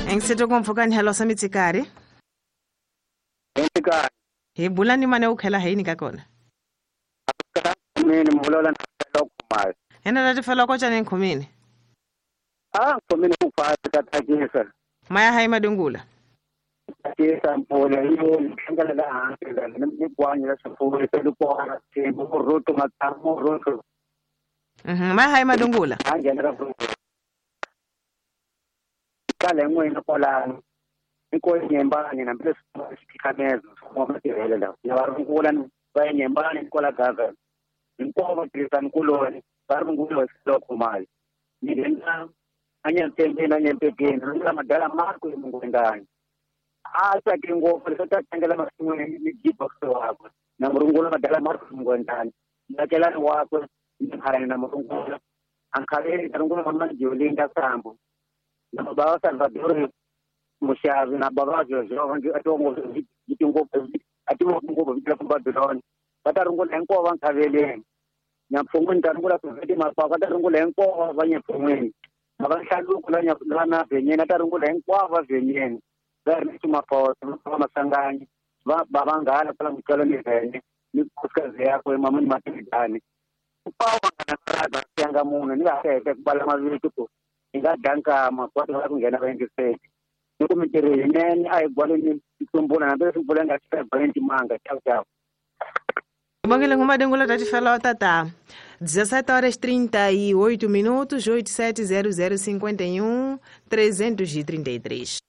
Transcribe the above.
Engseto kumfukani hello sa mitsikari. Mitsikari. He bulani mane ukhela heini ka kona. Khumini mulola nalo kumayo. Ena lati fela ko tshane khumini. Khumini ukufasa kathakisa. Maya hai madungula. Kathakisa mpole hiyo ngala la hansi la nikwanya la sifuri selukona tembo roto matamo roto. Maya hai madungula. Angena roto. Kale ngwena kolana. Iko nyembani na mbele sikikamezo kwa matirele la. Na warungula kwa nyembani kola gaza. Nkoba krisan kuloni barungulo soko mali nidenda anyembe na nyembe gena ngala madala marko mungwendani asa kingo falsata tangala masimu ni jipo wako na murungulo madala marko mungwendani ndakela wako harani na murungulo ankale tarungulo mamma jolinga sambo na baba Salvador mushavi na baba Jojo wangi atongo jitingo atongo vitla Babylon batarungulo enko wankavele nyapfungweni tarungula kuveti mapaka tarungula enko vanyapfungweni avahlalu kula lana venyeni tarungula enko venyeni gari tumaposa masangani babangala kula mkala ni vene ni kuskaze yako mama ni matidani upawa kana yanga muna ni akeke kubala mavili tuko ingadanka makwati wakungena vengiseti nikumitere yeneni ayigwale ni itumbuna na bese mbula ngachika valenti manga chao Bongile ngumadengula tati fela tata 17h38 8 870051 333